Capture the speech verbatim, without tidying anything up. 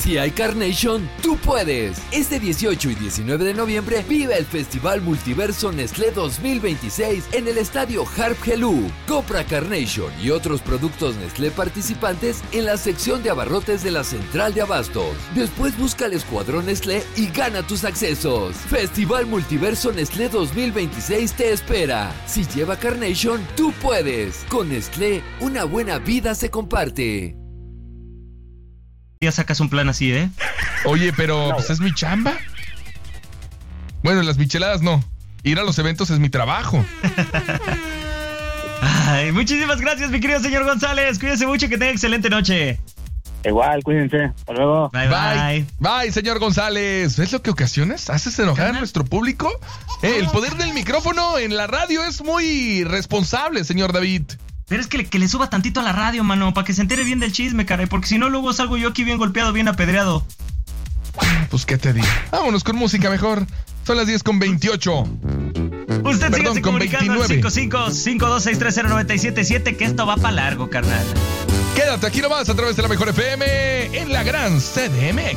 Si hay Carnation, tú puedes. Este dieciocho y diecinueve de noviembre vive el Festival Multiverso Nestlé dos mil veintiséis en el estadio Harp Helú. Compra Carnation y otros productos Nestlé participantes en la sección de abarrotes de la central de abastos. Después busca el escuadrón Nestlé y gana tus accesos. Festival Multiverso Nestlé dos mil veintiséis te espera. Si lleva Carnation, tú puedes. Con Nestlé, una buena vida se comparte. Ya sacas un plan así, ¿eh? Oye, pero pues es mi chamba. Bueno, las micheladas no. Ir a los eventos es mi trabajo. Ay, muchísimas gracias, mi querido señor González. Cuídese mucho, que tenga excelente noche. Igual, cuídense. Hasta luego. Bye, bye. Bye, bye, señor González. ¿Ves lo que ocasionas? ¿Haces enojar a nuestro público? Eh, el poder del micrófono en la radio es muy responsable, señor David. Pero es que le, que le suba tantito a la radio, mano, para que se entere bien del chisme, caray, porque si no luego salgo yo aquí bien golpeado, bien apedreado. Pues qué te digo. Vámonos con música mejor. Son las diez con veintiocho. Usted sigue comunicando veintinueve. al cinco cinco cinco dos seis tres cero nueve siete siete, que esto va para largo, carnal. Quédate aquí nomás a través de la Mejor F M en la Gran C D M.